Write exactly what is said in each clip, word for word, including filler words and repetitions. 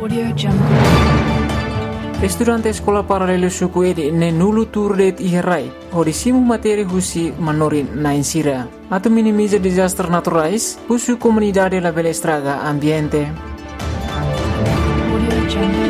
Audio Jungle. Estudante sekolah paralelo suku edi ne nulu turdet iherai. Hodisimu materi husi manorin nainsira. Atau minimiza disaster naturais, husu comunidade la bela estraga ambiente. Audio Jungle.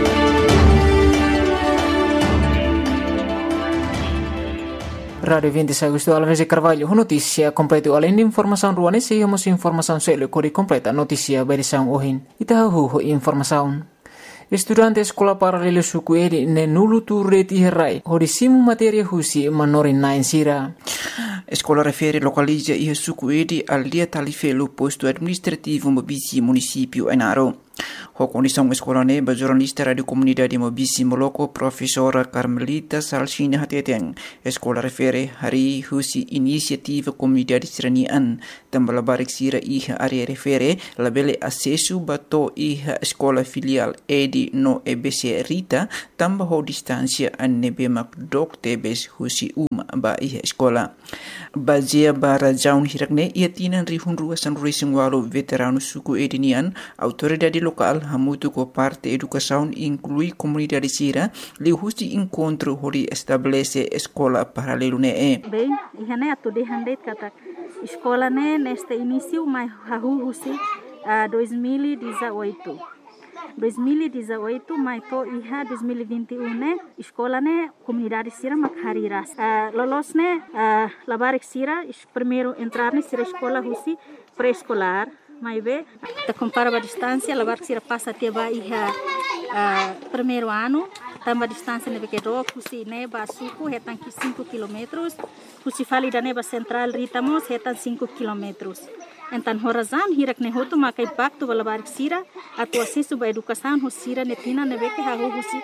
Radio vinte Agosto Alves de Carvalho, notícia completa além de informação ruane, seguimos informação selo cori completa notícia berisão ohin. Itahu informação. Estudante sekolah paralelo suku edi ne nulu turret iherai. Hodisimu materia husi manorin nainsira. Escola refere localiza ia suku edi al dia talifelo posto administrativo Mobisi município Enaro. Ho condição escola ne ba jornalista radio comunidade Mobisi Moloko professora Carmelita Salsina Hateteng. Escola refere hari husi inisiativa comunidade seranian tambah barik sira iha area refere labele acesso bato iha escola filial edi no E B C Rita tambah ho distância anebe mak dok tebes husi uma ba iha escola. Bazia bara jaun hirakne ia tinan rihun ruasan racing walo veterano suku edinian autoridade local hamutu ko parte educação inclui comunidade sira li husi encontro hori estabelece escola paralelo ne e. Bem, ihane atu de handeit kata escola ne neste início mai hahu husi uh, dois mil e dezoito. dois mil e dezoito mai to iha dois mil e vinte e um ne escola ne comunidade sira makhariras uh, lolos ne uh, labarik sira primeiro entrar ne sira escola husi pré-escolar mai be ta compara a distância labarik sira passa até ba iha uh, primeiro ano tamba distância ne beke do husi ne ba suku hetan ki cinco quilômetros husi fali da ne ba central ritamos hetan cinco quilômetros. Então, horazan hirak ne hotu makai baktu balabarik sira atu acesso ba educação hosira netina nebeke hahu husi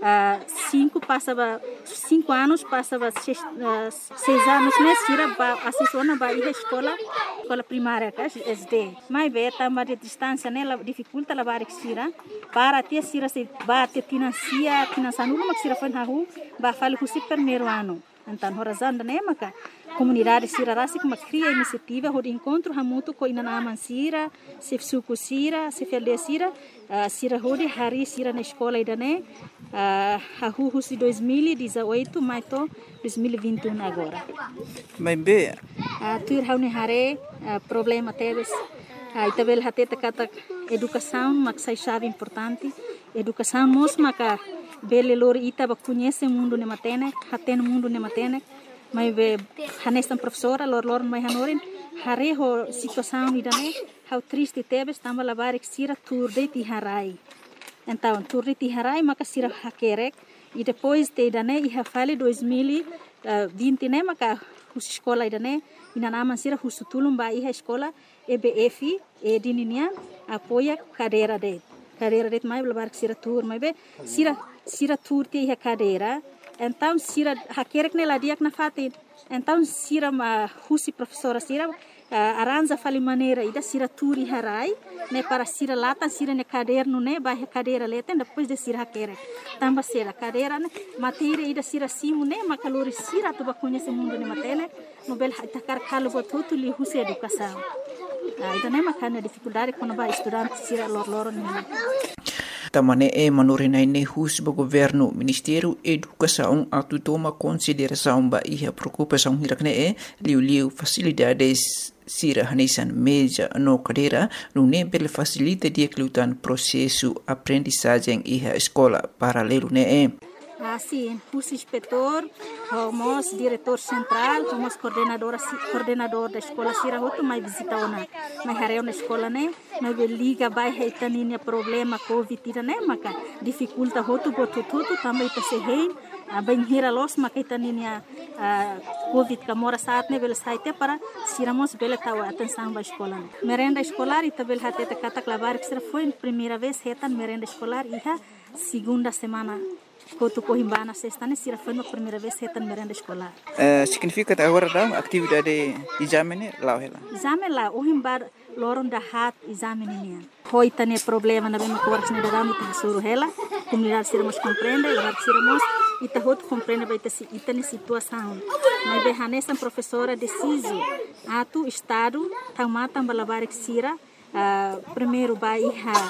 cinco passa ba cinco anos passa ba seis, uh, seis anos ne sira ba acesso na ba iha escola escola primária ka S D. Mai be tamba de distância ne la dificulta labarik sira para ter sira se ba te financia financiando mak sira fan hahu ba fali husi primeiro ano. Então, horazan da ne maka comunidade sira rasi kuma cria iniciativa hod encontro hamutu ko ina naman sira se suku sira se felde sira uh, sira hodi hari sira na escola idane uh, hahu husi dois mil e dezoito mais to dois mil e vinte e um agora. Mas be uh, tuir haune hare uh, problema teves uh, itabel hateta kata educação maksai chave importante educação mos maka bele lor ita ba conhece mundo ne matene haten mundo ne matene mai be hanestan professora lor lor mai hanorin hare ho situação idane how triste tebes tamba labarik sira turde ti harai então turde ti harai maka sira hakerek e depois te idane iha fale dois mil e vinte ne maka hus escola idane ina naman sira husutulum ba iha escola E B F e dininian apoia cadeira de cadeira de mai labarik sira tur mai be sira sira tur ti iha cadeira. Então, sira hakerek ne ladiak na fatin. Então, sira ma husi professora sira uh, aranja fali maneira ida sira turi harai ne para sira lata sira ne caderno ne ba cadeira leten depois de sira hakerek. Tamba sira cadeira ne matéria ida sira simu ne makalori sira tu ba conhece mundo ne matene no bel takar kalu botutu li husi educação. Uh, ida ne makana dificuldade quando ba estudante sira lor lor ne. Tamane e manorinai ne hus ba governo Ministério Educação atu toma consideração ba iha preocupação hirakne e liu liu facilidades sira hanesan meja no cadeira no ne bel facilita dia klutan processo aprendizagem iha escola paralelo ne e. Assim, hus inspetor, homos diretor central, homos coordenador coordenador da escola sira hotu mai visita ona mai hareu na escola ne mai liga bai heitaninia problema covid ira ne maka dificulta hotu botututu também ta se hein bem hira los maka heitaninia covid kamora saat ne bel saite para siramos bel tawa atenção ba escola merenda escolar ita bel hateta kata klabar que foi primeira vez hetan merenda escolar iha segunda semana Kotu Cohimbana sexta ne sira foi a primeira vez hetan merenda escolar. Uh, significa agora da atividade exame lá ela. Exame lá o himbar loron da hat exame ne. Hoi tane problema na bem coras ne da muito suru ela. Comunidade sira mos compreende, lá sira mos ita hot compreende vai ter ita ne situação. Mas be hanesan professora deciso atu estado tamata balabar sira uh, primeiro vai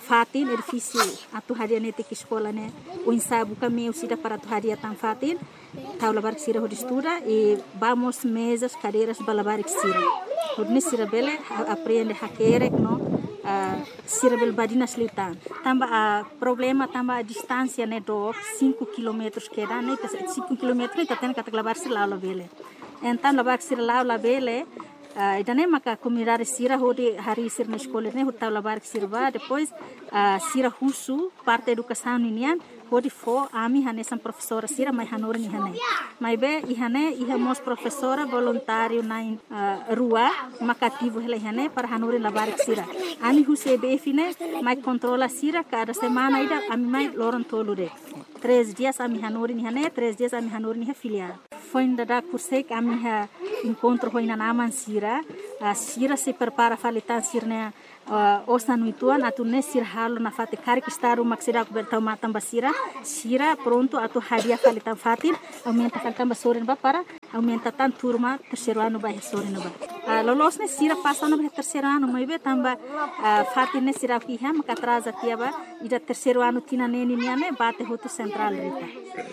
fatin edifício atu hadia nete que escola né o ensabu caminho sida para tu hadia tan fatin tau labar que sira hodi estuda e vamos mesas cadeiras balabar que sira hodi sira bele aprende hakere no uh, sira bel badina slitan tamba a uh, problema tamba a distância né do cinco quilômetros que dá né cinco quilômetros né taten kata labar sira la bele então labar sira la bele Uh, idane maka comunidade sira hodi hari sir na escola ne hota labar que sirva depois uh, sira husu parte educação ninian hodi fo ami hane sam professora sira mai hanor ni hane mai be ihane ihamos professora voluntário na uh, rua makativo hele hane para hanor labar que sira ami huse be fine mai controla sira cada semana ida ami mai loron tolude três dias ami hanor ni hane três dias ami hanor ni filial foi ainda da cursei ami ha encontro foi na naman sira a sira se prepara falitan sirne uh, osa nuituan atu ne sir halo na fate kari que está uma sira coberta uma tamba sira sira pronto atu hadia falitan fatin aumenta falitan basorin ba para aumenta tan turma terceiro ano ba sorin ba uh, lolos ne sira passa no terceiro ano mai be tamba uh, fatin ne sira ki ha maka atrasa tiaba ida terceiro ano tina neni niane bate hotu central rita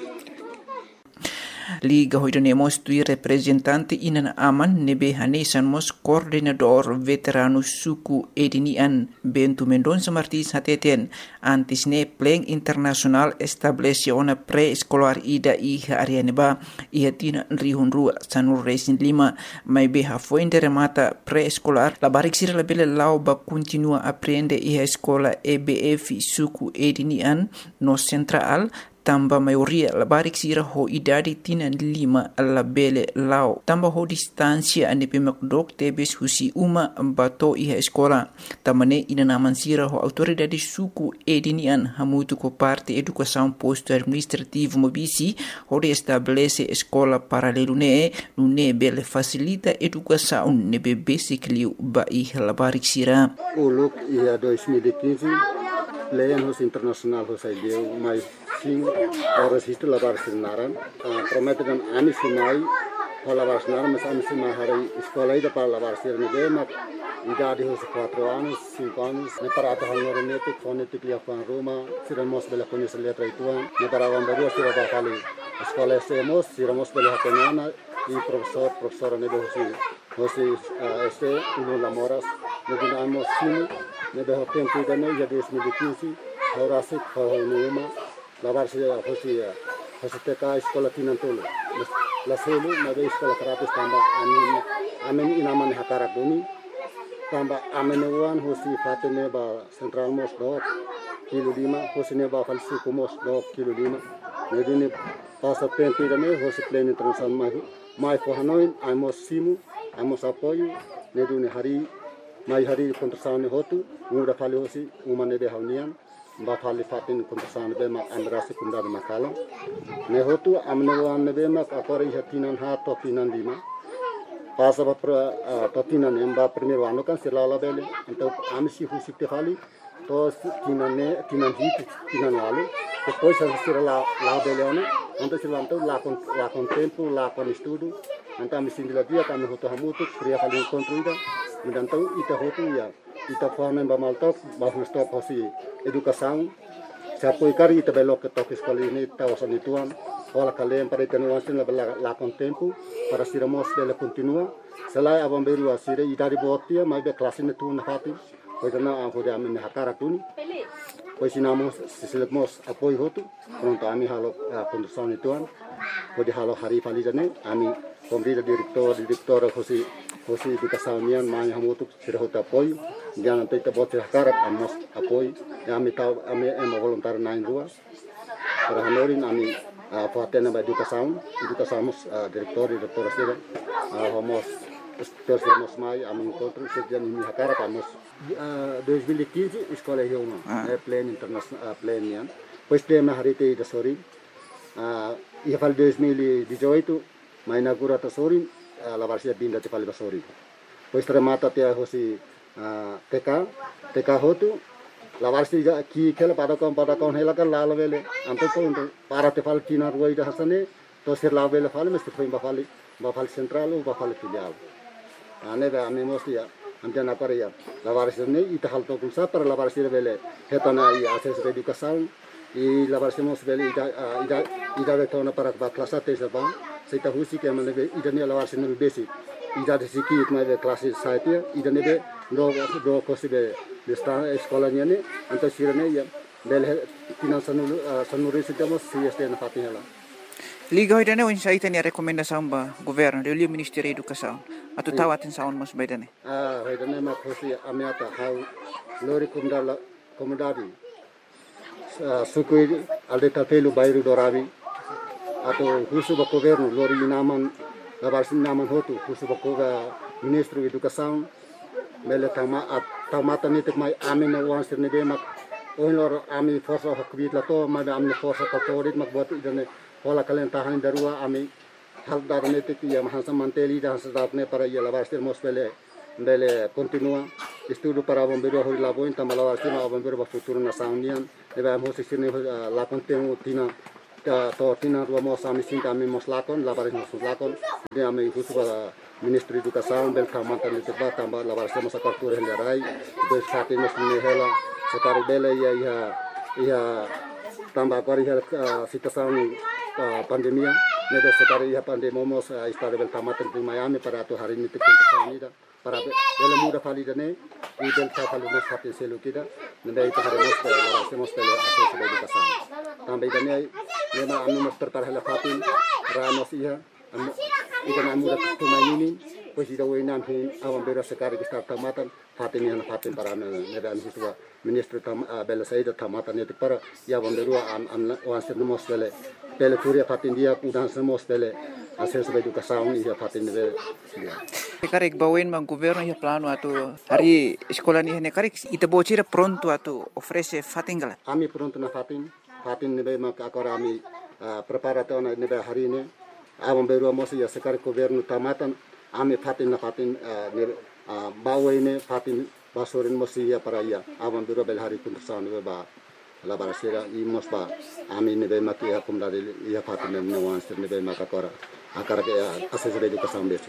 Liga hoidanemos tui representante inan aman nebe hanesan mos coordenador veterano suku edinian Bentu Mendonça Martins hateten antis ne pleng internasional estableciona pre-escolar ida iha arianeba iha tina rihun rua sanur resin lima mai beha fuente remata pre-escolar la barik sira la bele lau ba continua aprende iha escola E B F suku edinian no central tamba maioria la barik sira ho idadi tina lima la bele lao tamba ho distancia ane pemak dok tebes husi uma bato iha escola tamane ina naman sira ho autoridade suku edinian hamutu ko parte educação posto administrativo mobisi ho de estabelece escola paralelo ne ne bele facilita educação ne be basically ba iha la barik sira uluk ia dois mil e quinze Leyan hos internasional hos ideu mai sim horas isto lavar sinaran promete dan ani sinai lavar sinaran mas ani sinai hari escola ida para lavar sirne de mak idade hos quatro anos cinco anos ne para ata hanor netik fonetik lia pan Roma siramos bela conhecer letra ituan ne para vambaru sira ba kali escola semos siramos bela hatenana e professor professora ne hosi hosi este uno lamoras ne dinamos sim ne de tempo ida ne ya dois mil e quinze ora se khonuma lavar se hosi hosi teka escola tinantolo la selu na de escola terapis tamba amin amin inaman hakara bumi tamba amin wan hosi fatene ba central mos do kilo lima hosi ne ba falsi kumos do kilo lima ne dini passa tempo ida ne hosi plane international mai mai for hanoin amos simu amos apoio ne duni hari mai hari kontrasane hotu muda fali hosi umane de haunian ba fali fatin kontrasane be mak andrasi kunda de makala ne hotu amne wan be mak akori hatinan ha to tinan lima pasa ba to tinan emba primero ano kan silala bele então amsi husi te fali to tinan ne tinan hit tinan lalu depois a sirala la bele ano então silanto la con la con tempo la con estudo então me sindila dia kami hotu hamutu kriya fali encontro Então, ita hotu ya, ita forma ba maltok, ba stop hosi educação. Se apoiar ita belok ke tok escola ini ta osan ituan, ola kalem para ita nuansin la la con tempo para siramos dele continua. Selai abam beru asire ita di botia, mai be classe ne tu na fati. Pois na a hode amin hakara tuni. Pois sinamos sisilemos apoio hotu, pronto ami halo condução ituan. Pode halo hari fali jane, ami komrida direktor direktor hosi hosi educação nian mai hamutu sira hota apoio jangan tete bote hakarak amos apoio ami tau ami ema voluntário na rua para hanorin ami fatena ba educação educação direktor direktor sira homos terceros mai ami encontro sejak ini hakarak amos dois mil e quinze escola Riona é pleno internacional pleno nian pois pleno hari te da sori ia fal dois mil e dezoito mai inaugura ta sori la varsia binda te fali basori. Pois tremata te hosi T K T K hotu la varsia ki kela pada kon pada kon hela kan la vele anto kon para te fali tina ruai da hasane to ser la vele fali mesti foi ba fali ba fali central ba fali filial. Ane ba ame mostia Andian apa ya? Lawaris ini ita hal to kunsa para lawaris ini bele hetana i akses educação i lawaris mos bele ida ida ida de tona para kelas satu sebab saya tahu sih que mana ida ni lawaris ini basic ida de siki itma de kelas satu ida ni be do do kosi be de sta eskolanya ni anto sirene ya bele tinan sanulu sanuri sitamos si este na fatinha lá. Liga hoy dane sa ita ni rekomendasyon ba gobyerno dili Ministerio Edukasyon at tawatin saon mas bay dane. Ah, hoy dane ma kosi amiata how lori kumdala komodadi. Sukui alde tapelu bayru dorabi atau husu ba gobyerno lori naman labarsin naman hotu husu ba ko Ministro Edukasyon mele tama at tamata nitik may amin na wansir ni be mak ohin lor ami forsa hakbit lato ma ami forsa katorit makbuat idane Hola kalian tahan darua ami hal darne tiki ya mahansa manteli dan sedatne para ya labarstir mosbele bele continua estudo para bombeiro hori laboin tama labarstir ma bombeiro ba futuro na saunian eba mosi sirne la contenu tina ta to tina rua mos ami sinta ami mos lakon labaris mos lakon de ami husu ba Ministro Edukasyon bel kamanta li teba tamba labarstir mos akartur hendarai do sati mos ne hela sekari bele ya ya ya tamba kari hela situação pandemia, neda sekali ya pandemia mos istare bel tamatan di Miami para tu hari ini tikun ida para bel muda fali dane i bel ta fali mos hati selu kita neda itu hari mos la mos bel akses educação também dane nema anu mos terpar hela fatin ramos iya ikan muda tu ini pois ida wenan hin awam bera sekali kita tamatan fatin yang fatin para neda anu tua ministro tam bel saida tamatan itu para ya bomberu an an wansir mos bel Pele kuria fatin dia udan semos pele akses educação ia fatin de dia. Karek bawen mang governo ia plano atu hari sekolah ni hene karek ita bocira pronto atu ofrece fatin gala. Ami pronto na fatin fatin nebe mak agora ami preparato na nebe hari ini awam beru mos ia sekar governo tamatan ami fatin na fatin nebe bawen fatin basorin mos ia para ia awam beru bel hari pun sana nebe ba la barasera i mosba ami ne be maki ya kumdade ya fatime ne wansir ne be makakora akara ke akses educação besi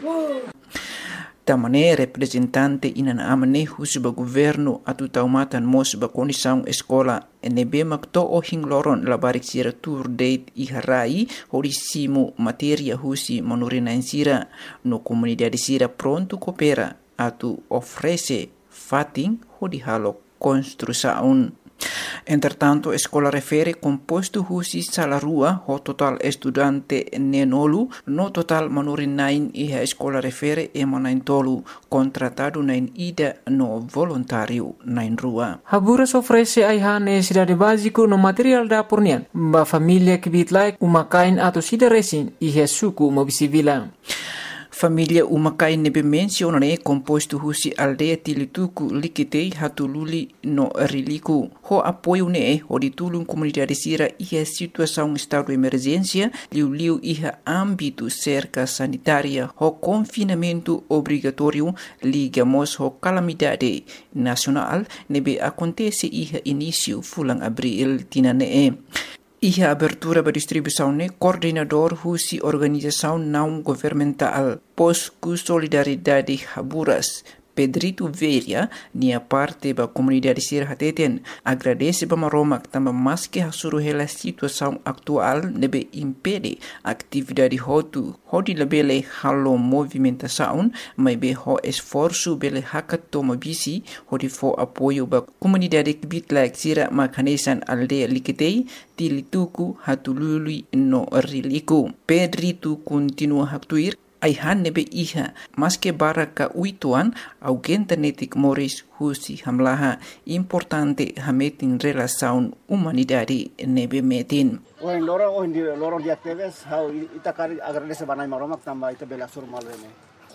tamane representante inana amane husuba governo atu taumatan mosba condição escola ne be makto o hingloron la barixira tour date i harai horisimu materia husi monorina insira no comunidade sira pronto coopera atu ofrece fatin hodi halo construção. Entretanto, a escola refere composto husi salarua ho total estudante nenolu no total manurin nain e a escola refere e manain tolu contratado nain ida no voluntário nain rua. Haburas ofrece aiha necessidade básico no material da pornian ba família que bitlai umakain atau sida resin e suku mobisivila. Família umakai nebe mencionane composto husi aldeia tilituku likitei hatululi no riliku. Ho apoio ne ho ditulung comunidade sira iha situação estado de emergência liu-liu iha âmbito cerca sanitária ho confinamento obrigatório ligamos ho calamidade nacional nebe acontece iha início fulang abril tinane. Iha abertura ba distribuição ne coordenador husi organização não governamental Posku Solidariedade Haburas Pedrito Veria nia parte ba comunidade sir hateten agradece ba maromak tamba maske hasuru hela situação atual nebe impede atividade hotu hodi labele halo movimentação mai be ho esforço bele hakatoma bisi hodi fo apoio ba comunidade bitlak sira makanesan aldeia likitei tilituku hatulului no riliku. Pedrito continua haktuir aihan nebe iha maske baraka uituan augenta netik moris husi hamlaha importante hametin relação humanidade nebe metin. Oin loro oin di loro di aktives how itakari agradece banai maromak tamba ita bela surmal rene.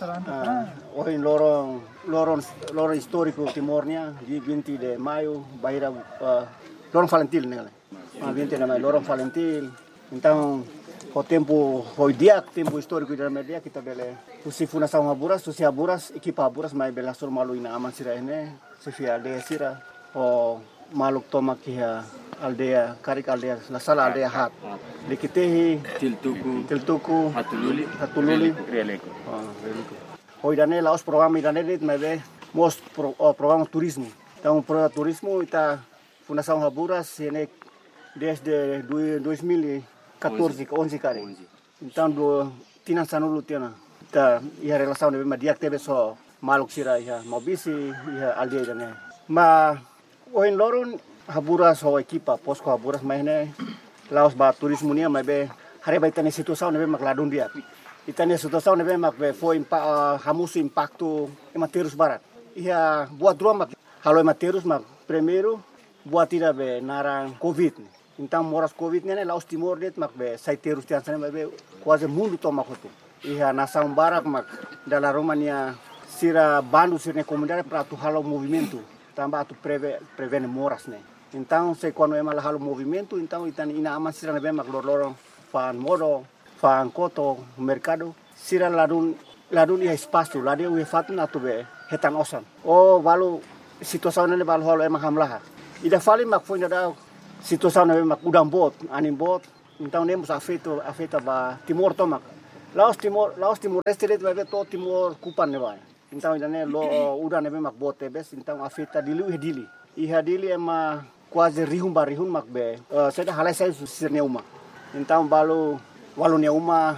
Oin loro loro loro histórico timornia di vinte de maio baira loro Valentil nele. Ma vinte de maio loro Valentil. Então o tempo foi dia tempo histórico da media kita bele usi fundação Haburas usi Haburas equipa Haburas mai bela sur malu ina aman sira ene sifia aldea sira o maluk toma kia aldea karik aldea la sala aldea hat likitehi tiltuku hatululi hatululi releko oh releko hoy dane laos program idane dit mai be most pro, oh, programa turismo. Então, programa turismo ita Fundação Haburas sene desde dois mil e quatorze, onze kali. Então, do tinan sanulu tiana. Ta ia relação de dia teve só maluk sira ia mobisi ia aldeia dane. Ma oin loron Haburas ho equipa posko Haburas mahne laos ba turismo nia mai be hari ba itane situação nebe mak ladun dia. Itane situação nebe mak be foi impa uh, hamusu impacto ematerus barat. Ia buat dua mak halo ematerus mak primeiro buat tidak be narang covid. Então moras covid nene laos timor det mak be saiterus tian sana be quase mundo to mak hotu. Ia nação barak mak dala Romania sira bandu sirne comunidade para tu halo movimento. Tambah tu preve prevene moras ne. Então, se quando é mal halo movimento, então itan ina aman sira nebe mak lorong fan modo, fan koto, mercado, sira ladun ladun ia espaço, ladun ia fatu na tu be hetan osan. Oh, valu situação nele valu halo emang hamlaha. Ida fali mak foi da situação nebe mak udang bot, anim bot, então nemos afeto afeta ba Timor tomak. Laos Timor, Laos Timor Leste det vai to Timor kupan ne vai. Então ida ne lo udang nebe mak bot tebes, então afeta dili e dili. Iha dili ema quase rihun barihun mak be. Uh, saya halai saya sirne uma. Então balu walu ne uma